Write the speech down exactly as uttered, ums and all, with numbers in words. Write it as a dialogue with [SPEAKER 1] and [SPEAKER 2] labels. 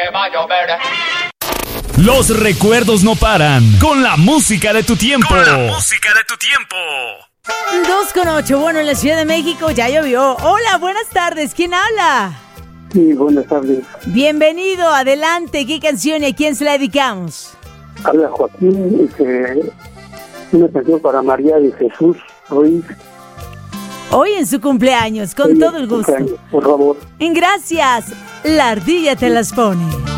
[SPEAKER 1] va a llover.
[SPEAKER 2] Los recuerdos no paran con la música de tu tiempo.
[SPEAKER 3] Con la música de tu tiempo.
[SPEAKER 4] dos con ocho, bueno, en la Ciudad de México ya llovió. Hola, buenas tardes, ¿quién habla?
[SPEAKER 5] Sí, buenas tardes.
[SPEAKER 4] Bienvenido, adelante, ¿qué canción y a quién se la dedicamos?
[SPEAKER 5] Habla Joaquín, este, una canción para María de Jesús Ruiz.
[SPEAKER 4] Hoy en su cumpleaños, con
[SPEAKER 5] Hoy
[SPEAKER 4] todo el gusto.
[SPEAKER 5] Cumpleaños, por favor.
[SPEAKER 4] Gracias, la ardilla te las pone.